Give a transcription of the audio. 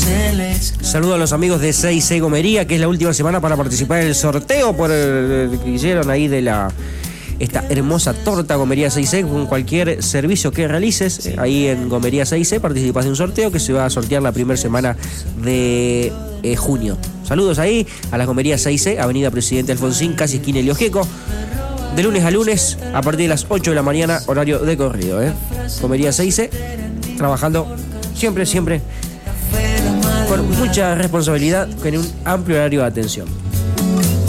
Saludo a los amigos de 6C Gomería, que es la última semana para participar en el sorteo por el que hicieron ahí de esta hermosa torta Gomería 6C. Con cualquier servicio que realices ahí en Gomería 6C participas de un sorteo que se va a sortear la primera semana de junio. Saludos ahí a la Gomería 6C, Avenida Presidente Alfonsín, casi esquina Elio Gieco, de lunes a lunes a partir de las 8 de la mañana, horario de corrido. Gomería 6C, trabajando siempre con mucha responsabilidad, con un amplio horario de atención.